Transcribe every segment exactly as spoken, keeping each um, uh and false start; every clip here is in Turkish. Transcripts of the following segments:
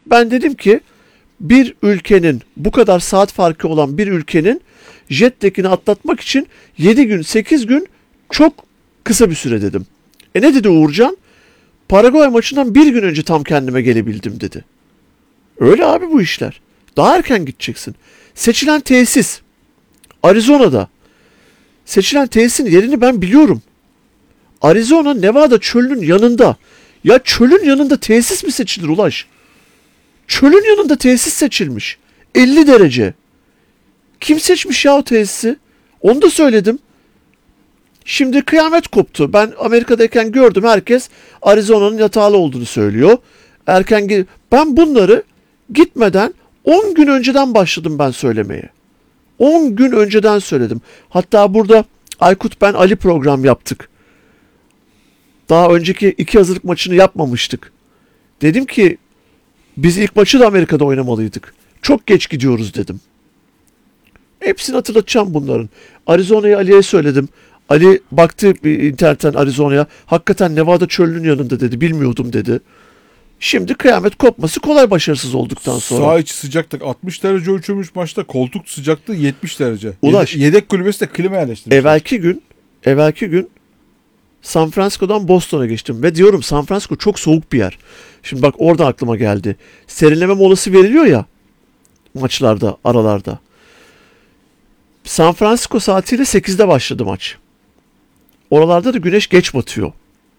Ben dedim ki bir ülkenin, bu kadar saat farkı olan bir ülkenin jet lag'ini atlatmak için yedi gün sekiz gün çok kısa bir süre dedim. E ne dedi Uğurcan? Paraguay maçından bir gün önce tam kendime gelebildim dedi. Öyle abi bu işler. Daha erken gideceksin. Seçilen tesis Arizona'da. Seçilen tesisin yerini ben biliyorum. Arizona, Nevada çölünün yanında. Ya çölün yanında tesis mi seçilir Ulaş? Çölün yanında tesis seçilmiş. elli derece. Kim seçmiş ya o tesisi? Onu da söyledim. Şimdi kıyamet koptu. Ben Amerika'dayken gördüm, herkes Arizona'nın yatağlı olduğunu söylüyor. Erken ben bunları gitmeden on gün önceden başladım ben söylemeye. on gün önceden söyledim. Hatta burada Aykut, ben, Ali program yaptık. Daha önceki iki hazırlık maçını yapmamıştık. Dedim ki biz ilk maçı da Amerika'da oynamalıydık. Çok geç gidiyoruz dedim. Hepsini hatırlatacağım bunların. Arizona'yı Ali'ye söyledim. Ali baktı internetten Arizona'ya. Hakikaten Nevada çölünün yanında dedi. Bilmiyordum dedi. Şimdi kıyamet kopması kolay başarısız olduktan sonra. Sağ içi sıcaklık altmış derece ölçülmüş maçta. Koltuk sıcaklığı yetmiş derece. Ulaş, Yedek, yedek kulübesi de klima yerleştirmiş. Evvelki gün, evvelki gün San Francisco'dan Boston'a geçtim ve diyorum San Francisco çok soğuk bir yer. Şimdi bak orada aklıma geldi. Serinleme molası veriliyor ya maçlarda, aralarda. San Francisco saatiyle sekizde başladı maç. Oralarda da güneş geç batıyor.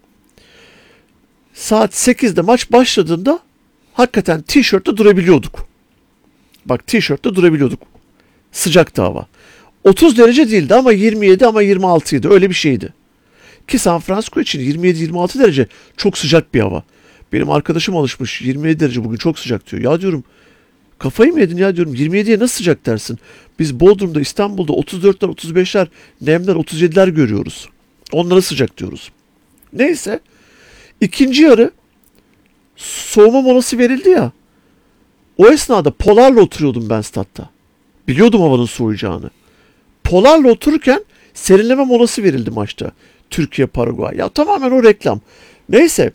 Saat sekizde maç başladığında hakikaten tişörtle durabiliyorduk. Bak tişörtle durabiliyorduk. Sıcaktı hava. otuz derece değildi ama yirmi yedi ama yirmi altıydı. Öyle bir şeydi. Ki San Francisco için yirmi yedi yirmi altı derece çok sıcak bir hava. Benim arkadaşım alışmış, yirmi yedi derece bugün çok sıcak diyor. Ya diyorum, kafayı mı yedin ya diyorum, yirmi yediye nasıl sıcak dersin? Biz Bodrum'da, İstanbul'da otuz dörtler otuz beşler, nemler otuz yediler görüyoruz. Onlara sıcak diyoruz. Neyse. İkinci yarı soğuma molası verildi ya. O esnada Polar'la oturuyordum ben statta. Biliyordum havanın soğuyacağını. Polar'la otururken serinleme molası verildi maçta. Türkiye Paraguay. Ya tamamen o reklam. Neyse.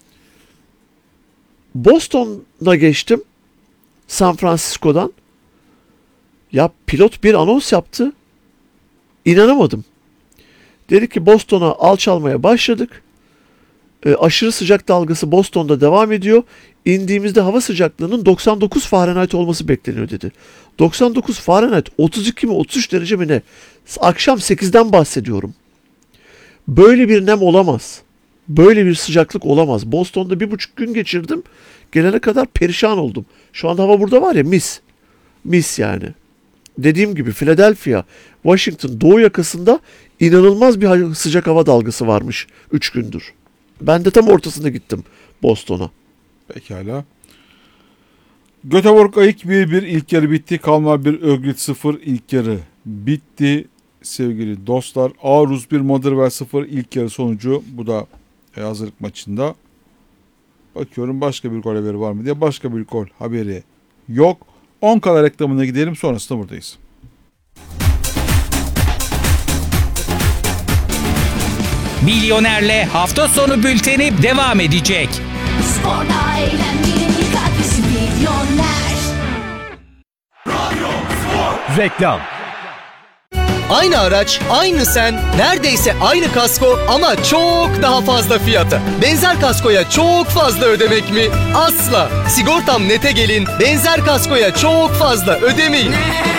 Boston'da geçtim. San Francisco'dan. Ya pilot bir anons yaptı. İnanamadım. Dedi ki Boston'a alçalmaya başladık. E, aşırı sıcak dalgası Boston'da devam ediyor. İndiğimizde hava sıcaklığının doksan dokuz Fahrenheit olması bekleniyor dedi. doksan dokuz Fahrenheit otuz iki mi otuz üç derece mi ne? Akşam sekizden bahsediyorum. Böyle bir nem olamaz. Böyle bir sıcaklık olamaz. Boston'da bir buçuk gün geçirdim. Gelene kadar perişan oldum. Şu anda hava burada var ya mis. Mis yani. Dediğim gibi Philadelphia, Washington doğu yakasında inanılmaz bir sıcak hava dalgası varmış üç gündür. Ben de tam ortasında gittim Boston'a. Pekala. Göteborg Ayık bir bir ilk yarı bitti. Kalmar bir Öglit sıfır ilk yarı bitti. Sevgili dostlar, Aarhus bir Motherwell sıfır ilk yarı sonucu. Bu da hazırlık maçında. Bakıyorum başka bir gol haberi var mı diye. Başka bir gol haberi yok. on kala reklamına gidelim, sonrasında buradayız. Milyoner'le hafta sonu bülteni devam edecek. Sporda eğlenmenin adresi Milyoner. Radyo Spor. Reklam. Aynı araç, aynı sen, neredeyse aynı kasko ama çok daha fazla fiyata. Benzer kaskoya çok fazla ödemek mi? Asla. Sigortam Net'e gelin, benzer kaskoya çok fazla ödemeyin.